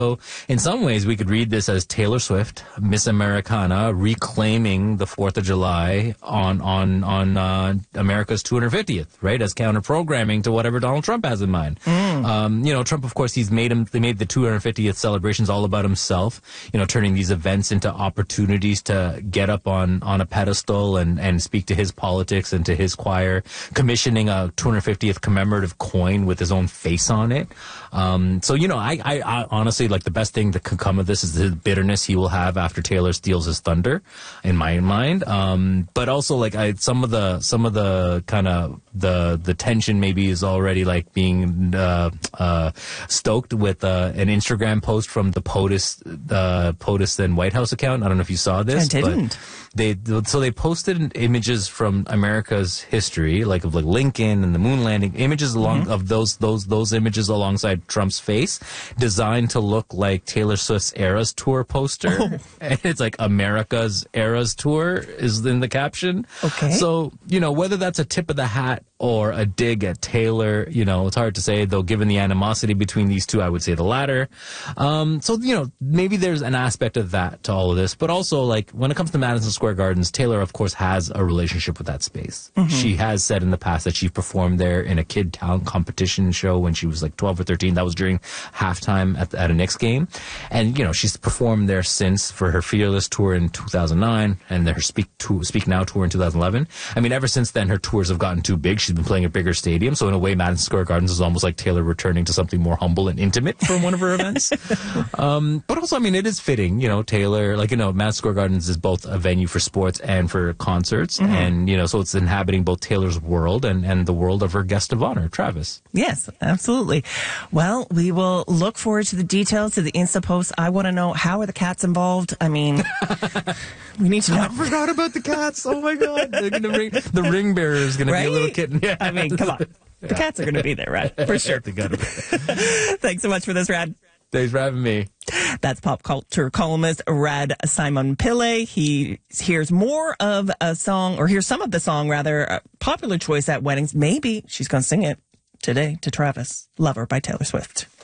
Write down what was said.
So in some ways, we could read this as Taylor Swift, Miss Americana, reclaiming the 4th of July on America's 250th, right? As counter-programming to whatever Donald Trump has in mind. Trump, of course, they made the 250th celebrations all about himself, turning these events into opportunities to get up on a pedestal and speak to his politics and to his choir, commissioning a 250th commemorative coin with his own face on it. I honestly, like, the best thing that could come of this is the bitterness he will have after Taylor steals his thunder, in my mind. But also, like, some of the kind of the tension maybe is already like being stoked with an Instagram post from the POTUS and White House account. I don't know if you saw this. I didn't. They posted images from America's history, like of like Lincoln and the moon landing, images of those images alongside Trump's face, designed to look like Taylor Swift's Eras Tour poster. Oh. And it's like America's Eras Tour is in the caption. Okay. So, whether that's a tip of the hat or a dig at Taylor, it's hard to say, though, given the animosity between these two, I would say the latter. Maybe there's an aspect of that to all of this, but also, like, when it comes to Madison Square Gardens, Taylor, of course, has a relationship with that space. Mm-hmm. She has said in the past that she performed there in a kid talent competition show when she was like 12 or 13. That was during halftime at a Knicks game. And, she's performed there since for her Fearless tour in 2009 and her Speak Now tour in 2011. I mean, ever since then, her tours have gotten too big. She's been playing at bigger stadiums. So in a way, Madison Square Gardens is almost like Taylor returning to something more humble and intimate from one of her events. But also, I mean, it is fitting, Taylor, Madison Square Gardens is both a venue for sports and for concerts. Mm-hmm. And, so it's inhabiting both Taylor's world and the world of her guest of honor, Travis. Yes, absolutely. Well, we will look forward to the details of the Insta post. I want to know, how are the cats involved? I mean, we need to know. I forgot about the cats. Oh my God. They're going to bring, the ring bearer is going to be a little kitten. Yeah. I mean, come on. The cats are going to be there, Rad, for sure. They gotta be. Thanks so much for this, Rad. Thanks for having me. That's pop culture columnist Rad Simon Pillay. He hears more of a song, or hears some of the song, rather, a popular choice at weddings. Maybe she's going to sing it today to Travis. Lover by Taylor Swift.